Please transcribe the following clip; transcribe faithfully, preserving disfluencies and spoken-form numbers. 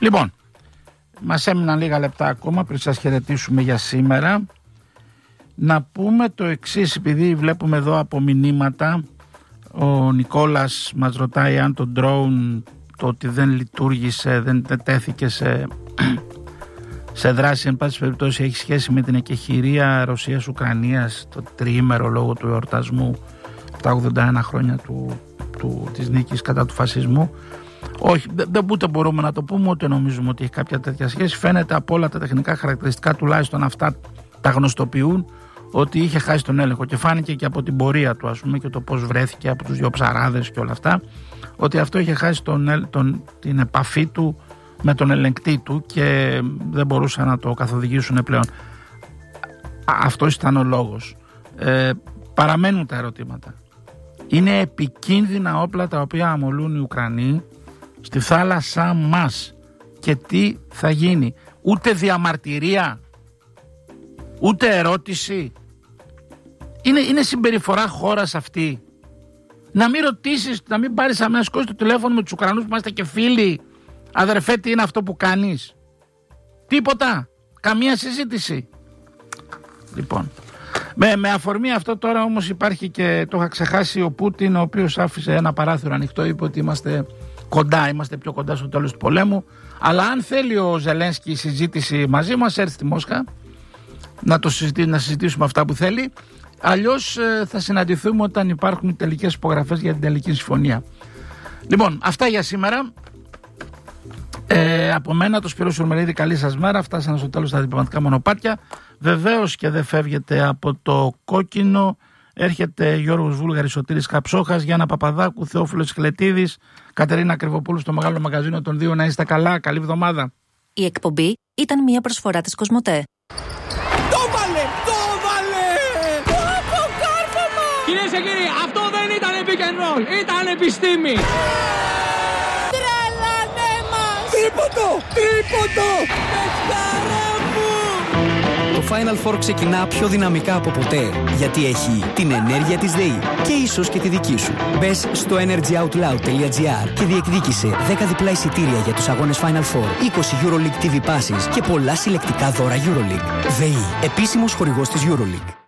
Λοιπόν, μας έμειναν λίγα λεπτά ακόμα πριν σας χαιρετήσουμε για σήμερα. Να πούμε το εξής, επειδή βλέπουμε εδώ από μηνύματα, ο Νικόλας μας ρωτάει αν το drone, το ότι δεν λειτουργήσε, δεν τέθηκε σε, σε δράση, εν πάση περιπτώσει έχει σχέση με την εκεχηρία Ρωσίας-Ουκρανίας, το τριήμερο λόγω του εορτασμού τα ογδόντα ένα χρόνια του, του, της νίκης κατά του φασισμού. Όχι, δεν ούτε μπορούμε να το πούμε, ούτε νομίζουμε ότι έχει κάποια τέτοια σχέση. Φαίνεται από όλα τα τεχνικά χαρακτηριστικά, τουλάχιστον αυτά τα γνωστοποιούν, ότι είχε χάσει τον έλεγχο, και φάνηκε και από την πορεία του, ας πούμε, και το πώς βρέθηκε από τους δυο ψαράδες και όλα αυτά, ότι αυτό είχε χάσει τον, τον, την επαφή του με τον ελεγκτή του και δεν μπορούσαν να το καθοδηγήσουν πλέον. Αυτός ήταν ο λόγος. Ε, παραμένουν τα ερωτήματα. Είναι επικίνδυνα όπλα τα οποία αμολούν οι Ουκρανοί στη θάλασσά μας, και τι θα γίνει? Ούτε διαμαρτυρία, ούτε ερώτηση. Είναι, είναι συμπεριφορά χώρας αυτή? Να μην ρωτήσεις, να μην πάρεις αμέσως το τηλέφωνο με τους Ουκρανούς που είμαστε και φίλοι? Αδερφέ, τι είναι αυτό που κάνεις? Τίποτα, καμία συζήτηση. Λοιπόν, με, με αφορμή αυτό τώρα όμως υπάρχει και, το είχα ξεχάσει, ο Πούτιν, ο οποίος άφησε ένα παράθυρο ανοιχτό, είπε ότι είμαστε κοντά, είμαστε πιο κοντά στο τέλος του πολέμου, αλλά αν θέλει ο Ζελένσκι συζήτηση μαζί μας, έρθει στη Μόσχα να, το συζητή, να συζητήσουμε αυτά που θέλει. Αλλιώς ε, θα συναντηθούμε όταν υπάρχουν οι τελικές υπογραφές για την τελική συμφωνία. Λοιπόν, αυτά για σήμερα. Ε, από μένα, το Σπύρο Σουρμερίδη, καλή σας μέρα. Φτάσαμε στο τέλος τα διπλωματικά μονοπάτια. Βεβαίως και δεν φεύγετε από το κόκκινο. Έρχεται Γιώργος Βούλγαρης, Σωτήρης Καψόχας, Γιάννα Παπαδάκου, Θεόφιλος Χλετίδης, Κατερίνα Κρυβοπούλου στο μεγάλο μαγαζίνο των δύο. Να είστε καλά, καλή εβδομάδα. Η εκπομπή ήταν μια προσφορά της Κοσμοτέ. Το βάλε! Το βάλε! Το αποκάρφωμα! Κυρίες και κύριοι, αυτό δεν ήταν pick and roll, ήταν επιστήμη! Τρελανέ μας! Τρίποντο! Τρίποντο! Πεσκαρά μου! Το Final Four ξεκινά πιο δυναμικά από ποτέ, γιατί έχει την ενέργεια της ΔΕΗ και ίσως και τη δική σου. Μπες στο energyoutloud τελεία gr και διεκδίκησε δέκα διπλά εισιτήρια για τους αγώνες Final Four, είκοσι EuroLeague τι βι Passes και πολλά συλλεκτικά δώρα EuroLeague. ΔΕΗ, επίσημος χορηγός της EuroLeague.